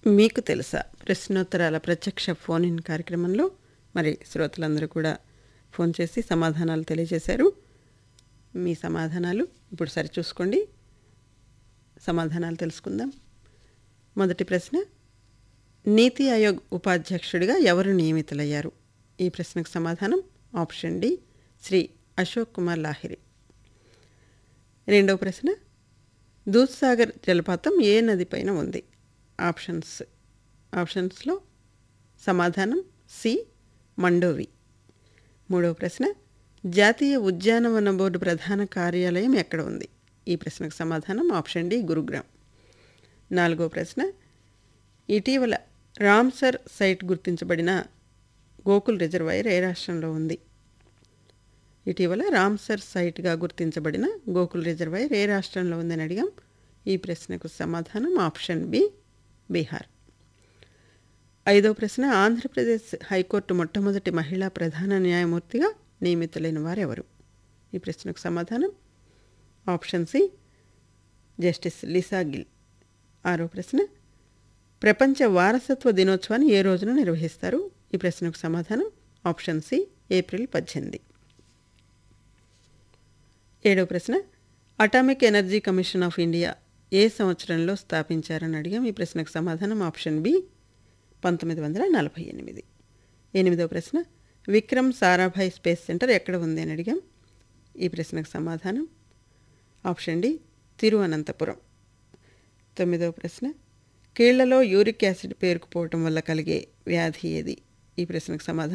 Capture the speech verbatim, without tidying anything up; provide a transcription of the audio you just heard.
మీకు తెలుసా ప్రశ్నోత్తరాల ప్రత్యక్ష ఫోన్ ఇన్ కార్యక్రమంలో మరి శ్రోతలందరూ కూడా ఫోన్ చేసి సమాధానాలు తెలియజేశారు. మీ సమాధానాలు ఇప్పుడు సరిచూసుకోండి. సమాధానాలు తెలుసుకుందాం. మొదటి ప్రశ్న, నీతి ఆయోగ్ ఉపాధ్యక్షుడిగా ఎవరు నియమితులయ్యారు? ఈ ప్రశ్నకు సమాధానం ఆప్షన్ డి, శ్రీ అశోక్ కుమార్ లాహిరి. రెండవ ప్రశ్న, దూద్సాగర్ జలపాతం ఏ నది పైన ఉంది? ఆప్షన్స్ ఆప్షన్స్లో సమాధానం సి, మండోవి. మూడవ ప్రశ్న, జాతీయ ఉద్యానవన బోర్డు ప్రధాన కార్యాలయం ఎక్కడ ఉంది? ఈ ప్రశ్నకు సమాధానం ఆప్షన్ డి, గురుగ్రామ్. నాలుగవ ప్రశ్న, ఇటీవల రామ్సర్ సైట్ గుర్తించబడిన గోకుల్ రిజర్వాయర్ ఏ రాష్ట్రంలో ఉంది? ఇటీవల రామ్సర్ సైట్గా గుర్తించబడిన గోకుల్ రిజర్వాయర్ ఏ రాష్ట్రంలో ఉందని అడిగాం. ఈ ప్రశ్నకు సమాధానం ఆప్షన్ బి, బీహార్. ఐదవ ప్రశ్న, ఆంధ్రప్రదేశ్ హైకోర్టు మొట్టమొదటి మహిళా ప్రధాన న్యాయమూర్తిగా నియమితులైన వారెవరు? ఈ ప్రశ్నకు సమాధానం option C, justice Lisa Gill. ఆరో ప్రశ్న, ప్రపంచ వారసత్వ దినోత్సవాన్ని ఏ రోజున నిర్వహిస్తారు? ఈ ప్రశ్నకు సమాధానం ఆప్షన్ సి, ఏప్రిల్ పద్దెనిమిది. ఏడవ ప్రశ్న, atomic energy commission of India ఏ సంవత్సరంలో స్థాపించారని అడిగాం. ఈ ప్రశ్నకు సమాధానం ఆప్షన్ బి, పంతొమ్మిది వందల నలభై ఎనిమిది. ఎనిమిదవ ప్రశ్న, విక్రమ్ సారాభాయ్ స్పేస్ సెంటర్ ఎక్కడ ఉంది అని అడిగాం. ఈ ప్రశ్నకు సమాధానం ఆప్షన్ డి, తిరువనంతపురం. తొమ్మిదవ ప్రశ్న, కీళ్లలో యూరిక్ యాసిడ్ పేరుకుపోవటం వల్ల కలిగే వ్యాధి ఏది? ఈ ప్రశ్నకు సమాధానం